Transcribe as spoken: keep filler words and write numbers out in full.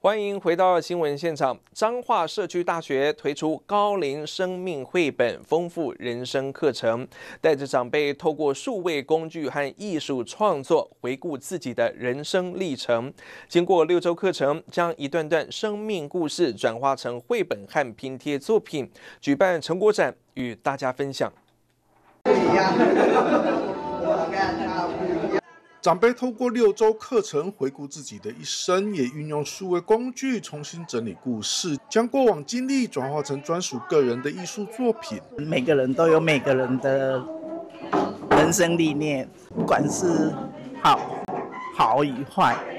欢迎回到新闻现场。彰化社区大学推出高龄生命绘本，丰富人生课程，带着长辈透过数位工具和艺术创作，回顾自己的人生历程。经过六周课程，将一段段生命故事转化成绘本和拼贴作品，举办成果展与大家分享。 不一样，我跟他不一样。 长辈透过六周课程回顾自己的一生，也运用数位工具重新整理故事，将过往经历转化成专属个人的艺术作品。 每个人都有每个人的人生理念，不管是好好与坏，